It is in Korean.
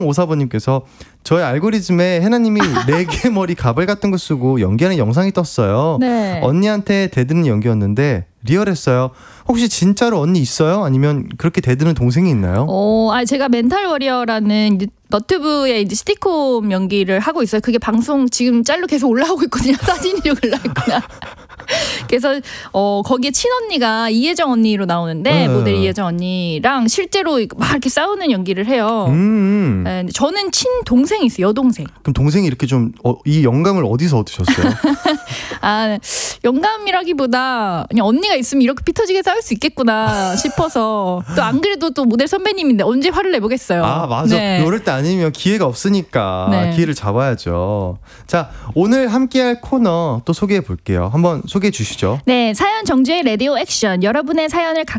오사버님께서 저의 알고리즘에 해나님이 4개 머리 가발 같은 거 쓰고 연기하는 영상이 떴어요. 네. 언니한테 대드는 연기였는데 리얼했어요. 혹시 진짜로 언니 있어요? 아니면 그렇게 대드는 동생이 있나요? 제가 멘탈 워리어라는 너튜브에 이제 시티콤 연기를 하고 있어요. 그게 방송 지금 짤로 계속 올라오고 있거든요. 사진이 올라있구나. 그래서 거기에 친언니가 이혜정 언니로 나오는데 모델 이혜정 언니랑 실제로 막 이렇게 싸우는 연기를 해요. 네, 저는 친동생이 있어요. 여동생. 그럼 동생이 이렇게 좀 이 영감을 어디서 얻으셨어요? 영감이라기보다 그냥 언니가 있으면 이렇게 피 터지게 싸울 수 있겠구나 싶어서 또 안 그래도 또 모델 선배님인데 언제 화를 내보겠어요. 맞아. 네. 이럴 때 아니면 기회가 없으니까 네. 기회를 잡아야죠. 자, 오늘 함께할 코너 또 소개해 볼게요. 한번 소개해 주시죠. 네, 사연 정주의 라디오 액션. 여러분의 사연을 각